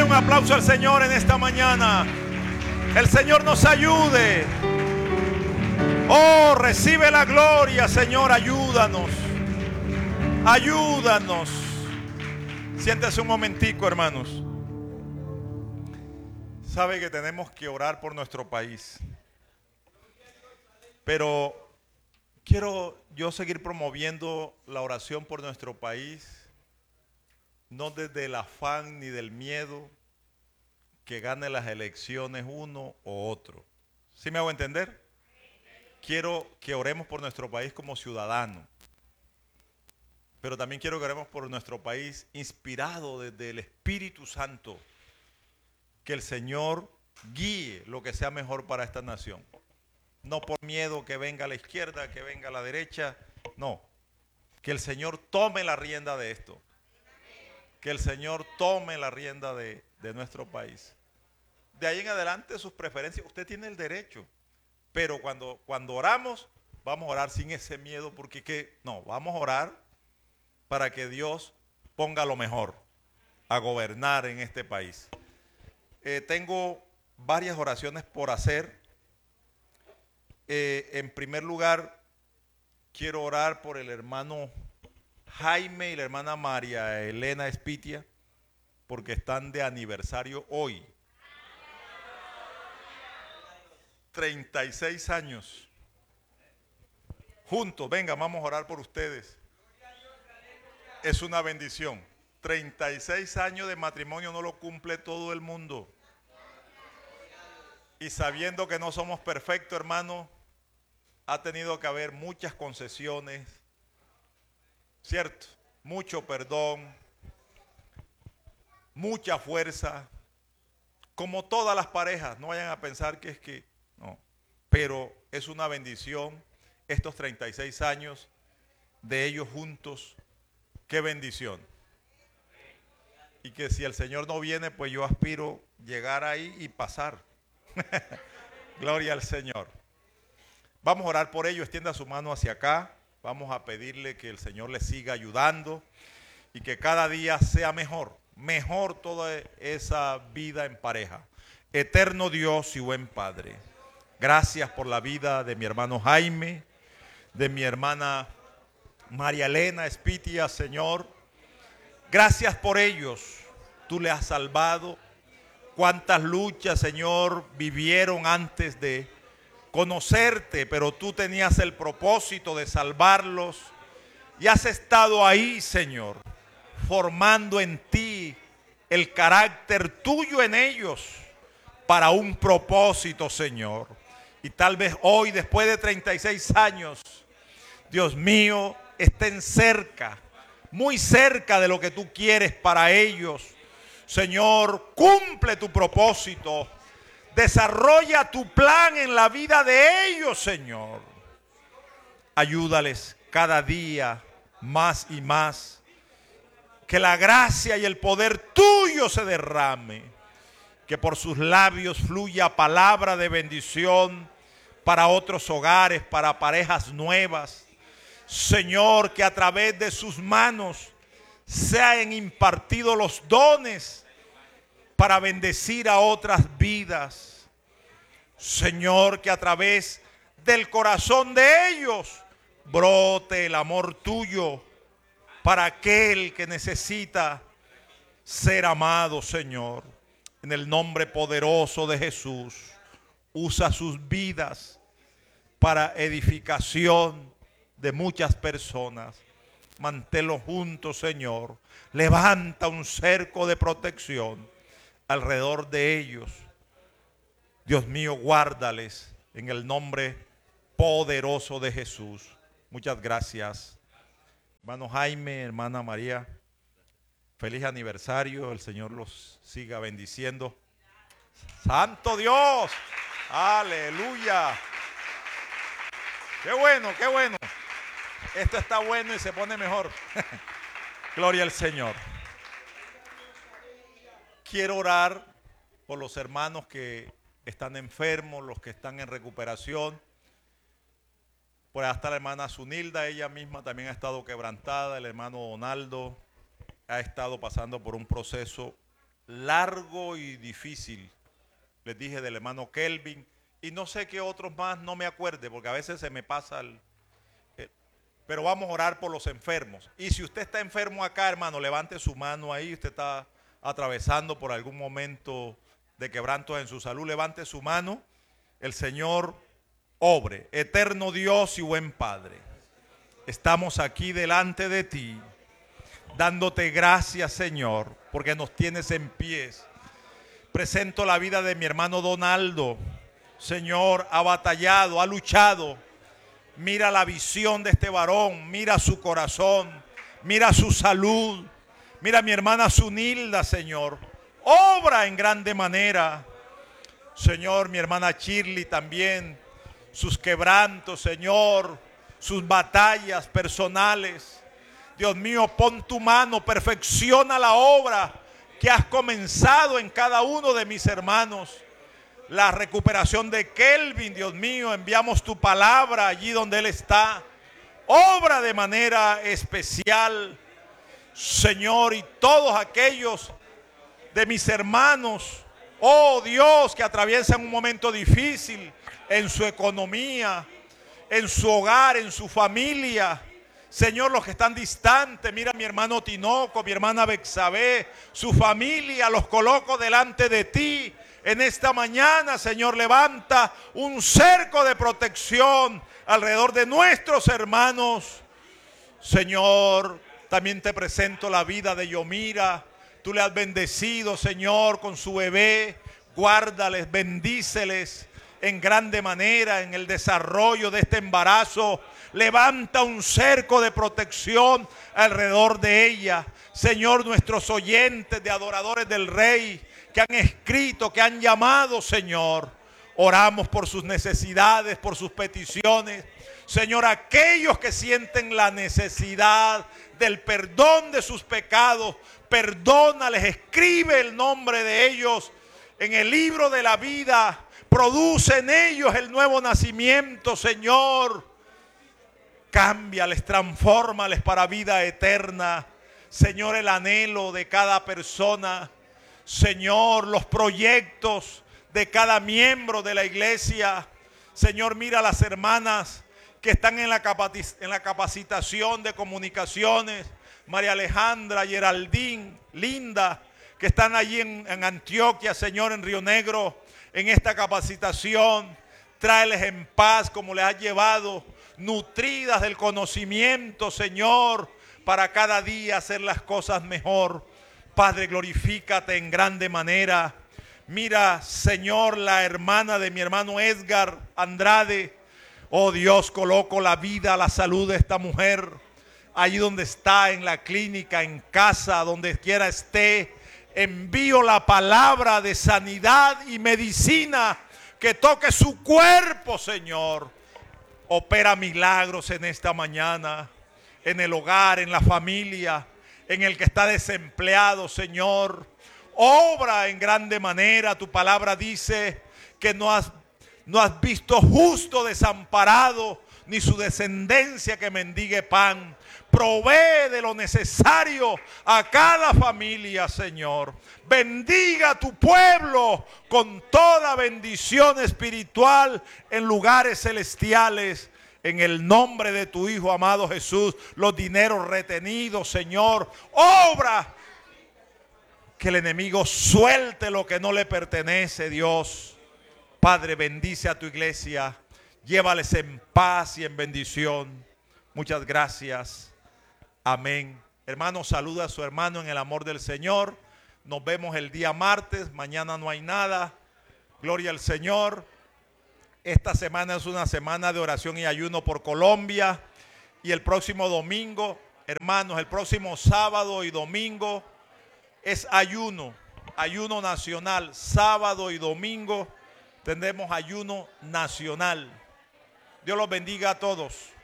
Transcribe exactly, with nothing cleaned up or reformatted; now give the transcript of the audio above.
un aplauso al Señor en esta mañana. El Señor nos ayude. Oh, recibe la gloria, Señor, ayúdanos. Ayúdanos. Siéntese un momentico, hermanos. Sabe que tenemos que orar por nuestro país. Pero quiero yo seguir promoviendo la oración por nuestro país, no desde el afán ni del miedo que gane las elecciones uno o otro. ¿Sí me hago entender? Quiero que oremos por nuestro país como ciudadanos, pero también quiero que oremos por nuestro país inspirado desde el Espíritu Santo, que el Señor guíe lo que sea mejor para esta nación. No por miedo que venga a la izquierda, que venga a la derecha, no. Que el Señor tome la rienda de esto. Que el Señor tome la rienda de, de nuestro país. De ahí en adelante sus preferencias, usted tiene el derecho. Pero cuando, cuando oramos, vamos a orar sin ese miedo, porque que, no, vamos a orar para que Dios ponga lo mejor a gobernar en este país. Eh, tengo varias oraciones por hacer. Eh, en primer lugar, quiero orar por el hermano Jaime y la hermana María Elena Espitia, porque están de aniversario hoy. treinta y seis años. Juntos, venga, vamos a orar por ustedes. Es una bendición. treinta y seis años de matrimonio no lo cumple todo el mundo. Y sabiendo que no somos perfectos, hermano, ha tenido que haber muchas concesiones, ¿cierto? Mucho perdón, mucha fuerza. Como todas las parejas, no vayan a pensar que es que, no. Pero es una bendición estos treinta y seis años de ellos juntos. Qué bendición. Y que si el Señor no viene, pues yo aspiro llegar ahí y pasar. Gloria al Señor. Vamos a orar por ello. Extienda su mano hacia acá. Vamos a pedirle que el Señor le siga ayudando y que cada día sea mejor, mejor toda esa vida en pareja. Eterno Dios y buen Padre, gracias por la vida de mi hermano Jaime, de mi hermana María Elena Espitia, Señor. Gracias por ellos. Tú le has salvado. Cuántas luchas, Señor, vivieron antes de conocerte, pero tú tenías el propósito de salvarlos y has estado ahí, Señor, formando en ti el carácter tuyo en ellos para un propósito, Señor. Y tal vez hoy, después de treinta y seis años, Dios mío, estén cerca, muy cerca de lo que tú quieres para ellos. Señor, cumple tu propósito. Desarrolla tu plan en la vida de ellos, Señor. Ayúdales cada día más y más. Que la gracia y el poder tuyo se derrame. Que por sus labios fluya palabra de bendición para otros hogares, para parejas nuevas. Señor, que a través de sus manos sean impartidos los dones para bendecir a otras vidas. Señor, que a través del corazón de ellos brote el amor tuyo para aquel que necesita ser amado, Señor. En el nombre poderoso de Jesús, usa sus vidas para edificación de muchas personas. Manténlos juntos, Señor. Levanta un cerco de protección alrededor de ellos. Dios mío, guárdales en el nombre poderoso de Jesús. Muchas gracias. Hermano Jaime, hermana María, feliz aniversario. El Señor los siga bendiciendo. ¡Santo Dios! ¡Aleluya! ¡Qué bueno, qué bueno! Esto está bueno y se pone mejor. Gloria al Señor. Quiero orar por los hermanos que están enfermos, los que están en recuperación. Por allá está la hermana Zunilda, ella misma también ha estado quebrantada. El hermano Donaldo ha estado pasando por un proceso largo y difícil. Les dije del hermano Kelvin y no sé qué otros más, no me acuerde porque a veces se me pasa el, el, pero vamos a orar por los enfermos. Y si usted está enfermo acá, hermano, levante su mano ahí. Usted está atravesando por algún momento de quebranto en su salud, levante su mano. El Señor obre. Eterno Dios y buen Padre, estamos aquí delante de ti, dándote gracias, Señor, porque nos tienes en pies. Presento la vida de mi hermano Donaldo. Señor, ha batallado, ha luchado. Mira la visión de este varón, mira su corazón, mira su salud. Mira a mi hermana Zunilda, Señor. Obra en grande manera. Señor, mi hermana Shirley también. Sus quebrantos, Señor. Sus batallas personales. Dios mío, pon tu mano, perfecciona la obra que has comenzado en cada uno de mis hermanos. La recuperación de Kelvin, Dios mío, enviamos tu palabra allí donde él está. Obra de manera especial, Señor, y todos aquellos de mis hermanos, oh Dios, que atraviesan un momento difícil en su economía, en su hogar, en su familia. Señor, los que están distantes, mira a mi hermano Tinoco, mi hermana Bexabé, su familia, los coloco delante de ti. En esta mañana, Señor, levanta un cerco de protección alrededor de nuestros hermanos. Señor, también te presento la vida de Yomira. Tú le has bendecido, Señor, con su bebé. Guárdales, bendíceles en grande manera en el desarrollo de este embarazo. Levanta un cerco de protección alrededor de ella. Señor, nuestros oyentes de adoradores del Rey que han escrito, que han llamado, Señor, oramos por sus necesidades, por sus peticiones. Señor, aquellos que sienten la necesidad del perdón de sus pecados, perdónales, escribe el nombre de ellos en el libro de la vida, produce en ellos el nuevo nacimiento, Señor. Cámbiales, transfórmales para vida eterna. Señor, el anhelo de cada persona. Señor, los proyectos de cada miembro de la iglesia. Señor, mira a las hermanas que están en la, en la capacitación de comunicaciones. María Alejandra, Geraldine, Linda, que están allí en, en Antioquia, Señor, en Río Negro, en esta capacitación. Tráeles en paz como les has llevado, nutridas del conocimiento, Señor, para cada día hacer las cosas mejor. Padre, glorifícate en grande manera. Mira, Señor, la hermana de mi hermano Edgar Andrade. Oh Dios, coloco la vida, la salud de esta mujer, allí donde está, en la clínica, en casa, donde quiera esté. Envío la palabra de sanidad y medicina que toque su cuerpo, Señor. Opera milagros en esta mañana, en el hogar, en la familia, en el que está desempleado, Señor. Obra en grande manera. Tu palabra dice que no has, no has visto justo desamparado, ni su descendencia que mendigue pan. Provee de lo necesario a cada familia, Señor. Bendiga a tu pueblo con toda bendición espiritual en lugares celestiales. En el nombre de tu Hijo amado Jesús, los dineros retenidos, Señor, obra que el enemigo suelte lo que no le pertenece, Dios. Padre, bendice a tu iglesia, llévales en paz y en bendición. Muchas gracias. Amén. Hermano, saluda a su hermano en el amor del Señor. Nos vemos el día martes. Mañana no hay nada. Gloria al Señor. Esta semana es una semana de oración y ayuno por Colombia. Y el próximo domingo, hermanos, el próximo sábado y domingo es ayuno. Ayuno nacional. Sábado y domingo tendremos ayuno nacional. Dios los bendiga a todos.